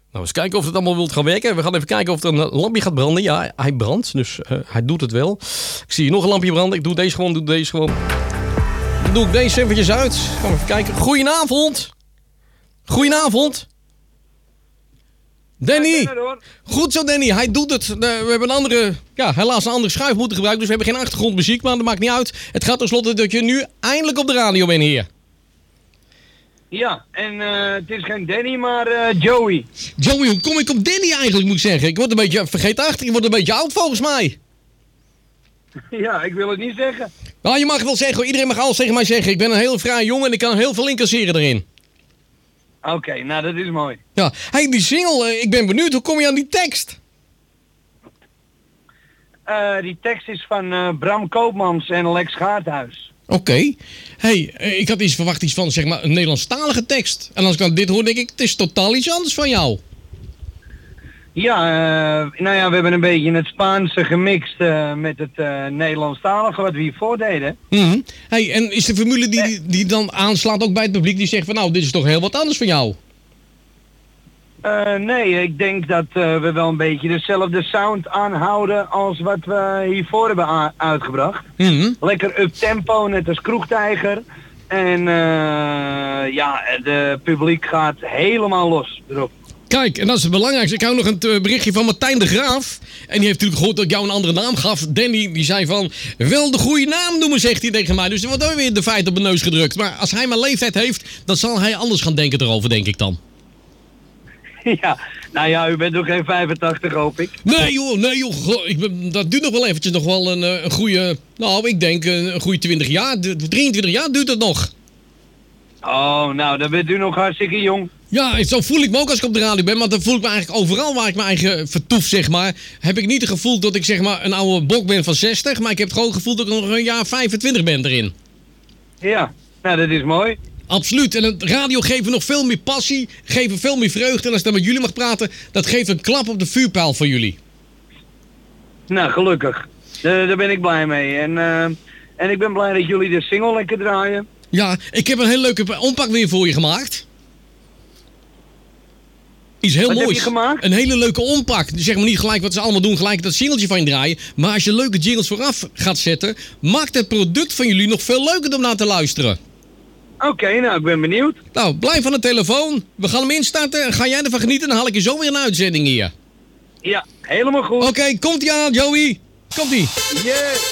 Nou, eens kijken of het allemaal wilt gaan werken. We gaan even kijken of er een lampje gaat branden. Ja, hij brandt, dus hij doet het wel. Ik zie hier nog een lampje branden. Ik doe deze gewoon, Dan doe ik deze eventjes uit. Gaan we even kijken. Goedenavond. Goedenavond. Danny. Goed zo, Danny. Hij doet het. We hebben helaas een andere schuif moeten gebruiken. Dus we hebben geen achtergrondmuziek, maar dat maakt niet uit. Het gaat tenslotte dat je nu eindelijk op de radio bent hier. Ja, en het is geen Danny, maar Joey. Joey, hoe kom ik op Danny eigenlijk, moet ik zeggen? Ik word een beetje vergeetachtig. Ik word een beetje oud volgens mij. Ja, ik wil het niet zeggen. Nou, je mag het wel zeggen. Iedereen mag alles tegen mij zeggen. Ik ben een hele vrije jongen en ik kan heel veel incasseren erin. Oké, nou dat is mooi. Ja, hey, die single, ik ben benieuwd. Hoe kom je aan die tekst? Die tekst is van Bram Koopmans en Lex Gaarthuis. Oké. Hey, ik had iets verwacht van, zeg maar, een Nederlandstalige tekst. En als ik dan dit hoor, denk ik, het is totaal iets anders van jou. Ja, we hebben een beetje het Spaanse gemixt met het Nederlandstalige wat we hiervoor deden. Mm-hmm. Hey, en is de formule die dan aanslaat ook bij het publiek die zegt van nou, dit is toch heel wat anders van jou? Nee, ik denk dat we wel een beetje dezelfde sound aanhouden als wat we hiervoor hebben uitgebracht. Mm-hmm. Lekker up-tempo, net als Kroegtijger. En de publiek gaat helemaal los erop. Kijk, en dat is het belangrijkste. Ik hou nog een berichtje van Martijn de Graaf. En die heeft natuurlijk gehoord dat ik jou een andere naam gaf. Danny, die zei van, wel de goede naam noemen, zegt hij tegen mij. Dus er wordt ook weer de feit op mijn neus gedrukt. Maar als hij mijn leeftijd heeft, dan zal hij anders gaan denken erover, denk ik dan. Ja, nou ja, u bent ook geen 85, hoop ik. Nee joh. Dat duurt nog wel eventjes nog wel een goede, nou ik denk een goede 20 jaar. 23 jaar duurt het nog. Oh, nou, dan bent u nog hartstikke jong. Ja, zo voel ik me ook als ik op de radio ben, maar dan voel ik me eigenlijk overal waar ik mijn eigen vertoef, zeg maar. Heb ik niet het gevoel dat ik zeg maar een oude bok ben van 60, maar ik heb het gewoon het gevoel dat ik nog een jaar 25 ben erin. Ja, nou dat is mooi. Absoluut. En het radio geeft nog veel meer passie, geeft veel meer vreugde. En als ik dan met jullie mag praten, dat geeft een klap op de vuurpijl voor jullie. Nou, gelukkig. Daar ben ik blij mee. En ik ben blij dat jullie de single lekker draaien. Ja, ik heb een hele leuke ompak weer voor je gemaakt. Iets heel moois. Heb je gemaakt? Een hele leuke ompak. Dus zeg maar niet gelijk wat ze allemaal doen, gelijk dat singeltje van je draaien. Maar als je leuke jingles vooraf gaat zetten, maakt het product van jullie nog veel leuker om naar te luisteren. Oké, nou ik ben benieuwd. Nou, blijf aan de telefoon. We gaan hem instarten. En ga jij ervan genieten, dan haal ik je zo weer een uitzending hier. Ja, helemaal goed. Oké, komt-ie aan, Joey. Komt-ie. Yeah.